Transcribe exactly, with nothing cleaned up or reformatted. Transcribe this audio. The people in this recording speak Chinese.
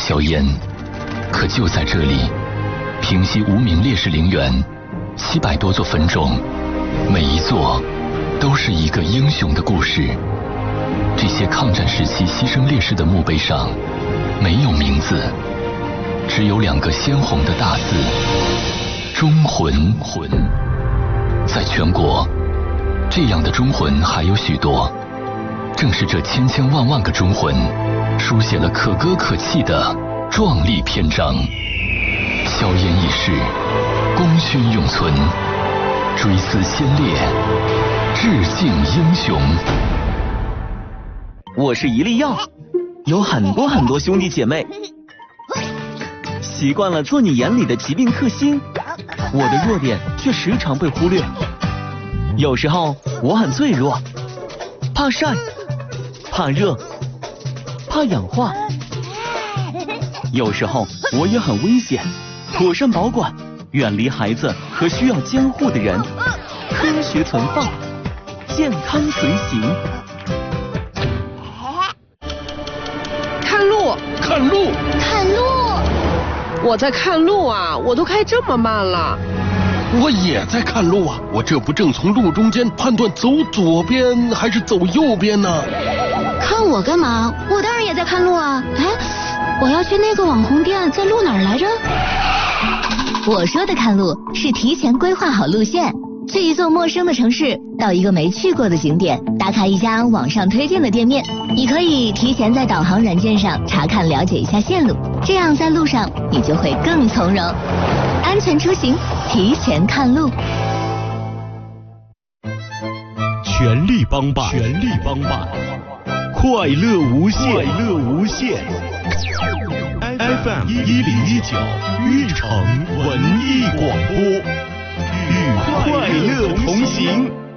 硝烟。可就在这里，平息无名烈士陵园，七百多座坟冢，每一座都是一个英雄的故事。这些抗战时期牺牲烈士的墓碑上没有名字，只有两个鲜红的大字：忠魂。魂。在全国，这样的忠魂还有许多。正是这千千万万个忠魂，书写了可歌可泣的壮丽篇章。硝烟易逝，功勋永存，追思先烈，致敬英雄。 我是一粒药，有很多很多兄弟姐妹，习惯了做你眼里的疾病克星，我的弱点却时常被忽略。有时候我很脆弱，怕晒，怕热，怕氧化。有时候我也很危险，妥善保管，远离孩子和需要监护的人，科学存放，健康随行。 看路， 看路， 看路！ 我在看路啊，我都开这么慢了。 我也在看路啊，我这不正从路中间判断走左边还是走右边呢？ 看我干嘛？我当然也在看路啊！哎，我要去那个网红店，在路哪儿来着？我说的看路是提前规划好路线，去一座陌生的城市，到一个没去过的景点，打卡一家网上推荐的店面。你可以提前在导航软件上查看了解一下线路，这样在路上你就会更从容。安全出行，提前看路。 全力帮办，全力帮办，快乐无限，快乐无限。F M 一零一九运城文艺广播，与快乐同行。